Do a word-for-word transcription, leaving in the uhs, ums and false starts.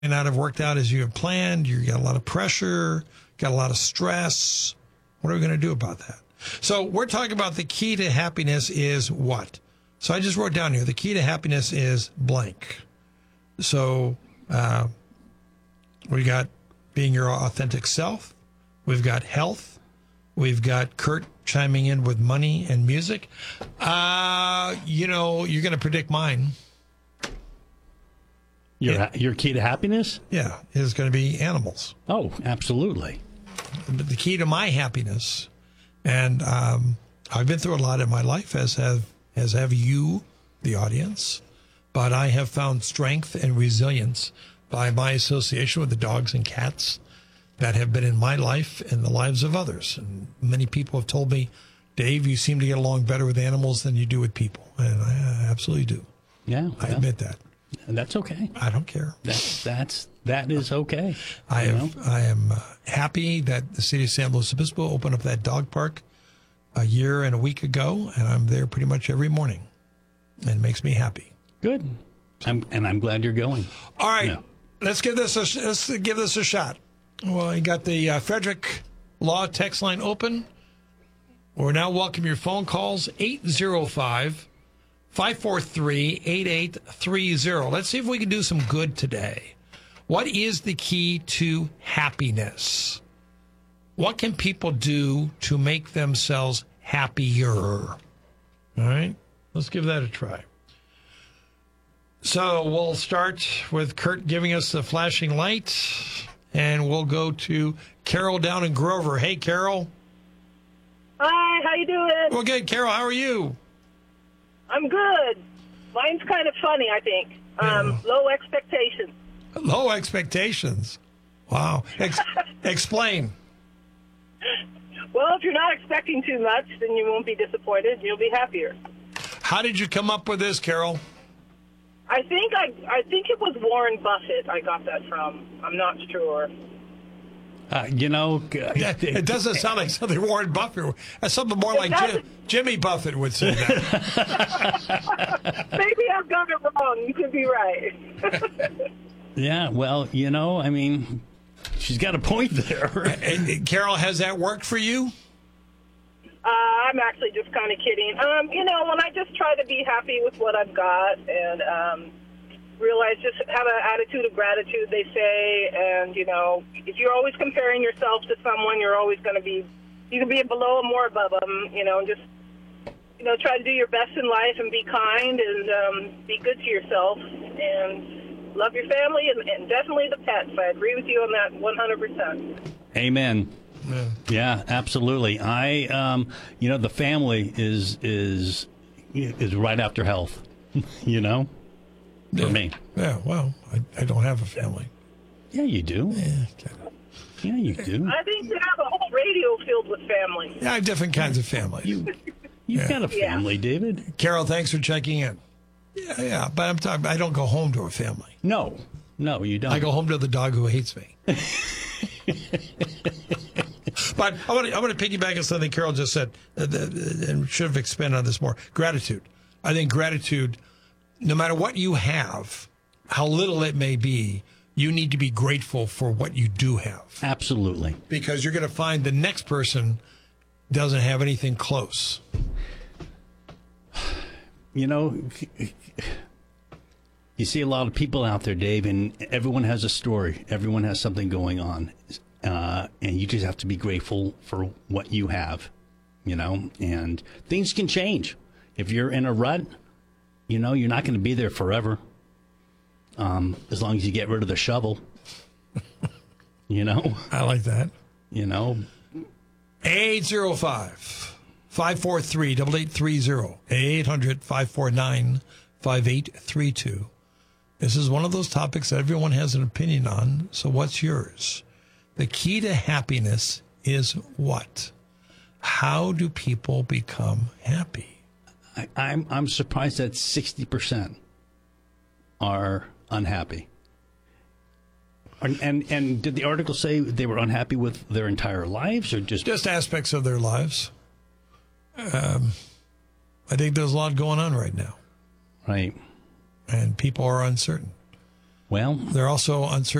not have worked out as you have planned. You got a lot of pressure, got a lot of stress. What are we going to do about that? So we're talking about the key to happiness is what? So I just wrote down here, the key to happiness is blank. So uh, we got being your authentic self. We've got health. We've got Kurt chiming in with money and music. Uh, you know, you're going to predict mine. Your Yeah. your key to happiness? Yeah, is going to be animals. Oh, absolutely. But the key to my happiness, and um, I've been through a lot in my life, as have as have you, the audience. But I have found strength and resilience by my association with the dogs and cats that have been in my life and the lives of others. And many people have told me, Dave, you seem to get along better with animals than you do with people, and I absolutely do. Yeah, I well, admit that. and that's okay. I don't care. That's that's that is okay. I you have, know? I am uh, happy that the city of San Luis Obispo opened up that dog park a year and a week ago, and I'm there pretty much every morning, and it makes me happy. Good. I'm, and I'm glad you're going. All right, Yeah. let's give this a let's give this a shot. Well, you got the uh, Frederick Law text line open. We're now welcome your phone calls eight zero five, five four three, eight eight three zero. Let's see if we can do some good today. What is the key to happiness? What can people do to make themselves happier? All right, let's give that a try. So we'll start with Kurt giving us the flashing light, and we'll go to Carol down in Grover. Hey, Carol. Hi, how you doing? Well, good. Carol, how are you? I'm good. Mine's kind of funny, I think. Um, Yeah. Low expectations. Low expectations. Wow. Ex- explain. Well, if you're not expecting too much, then you won't be disappointed. You'll be happier. How did you come up with this, Carol? I think I I think it was Warren Buffett I got that from. I'm not sure. Uh, you know, Yeah, it doesn't sound like something Warren Buffett. That's something more It like Jim, doesn't. Jimmy Buffett would say that. Maybe I've got it wrong. You could be right. yeah. Well, you know, I mean, she's got a point there. And, and Carol, has that worked for you? Uh, I'm actually just kind of kidding. Um, you know, when I just try to be happy with what I've got and um, realize just have an attitude of gratitude, they say, and, you know, if you're always comparing yourself to someone, you're always going to be, you can be below them or above them, you know, and just, you know, try to do your best in life and be kind and um, be good to yourself and love your family and, and definitely the pets. I agree with you on that one hundred percent. Amen. Yeah. Yeah, absolutely. I, um, you know, the family is is is right after health. You know, for Yeah. me. Yeah, well, I, I don't have a family. Yeah, you do. Yeah, okay. Yeah, you do. I think you have a whole radio filled with family. Yeah, I have different kinds of family. You you've Yeah. got a family, David. Carol, thanks for checking in. Yeah, yeah, but I'm talking. I don't go home to a family. No, no, you don't. I go home to the dog who hates me. But I want to I want to piggyback on something Carol just said, uh, the, and should have expanded on this more. Gratitude. I think gratitude, no matter what you have, how little it may be, you need to be grateful for what you do have, Absolutely. because you're going to find the next person doesn't have anything close. You know, you see a lot of people out there, Dave, and everyone has a story. Everyone has something going on. Uh, and you just have to be grateful for what you have, you know, and things can change. If you're in a rut, you know, you're not going to be there forever. Um, as long as you get rid of the shovel, you know, I like that. you know, eight zero five, five four three, eight eight three zero, eight hundred, five four nine, five eight three two. This is one of those topics that everyone has an opinion on, so what's yours? The key to happiness is what? How do people become happy? I, I'm, I'm surprised that sixty percent are unhappy. And, and and did the article say they were unhappy with their entire lives, or just Just aspects of their lives. Um, I think there's a lot going on right now, right? and people are uncertain. Well, They're also uncertain.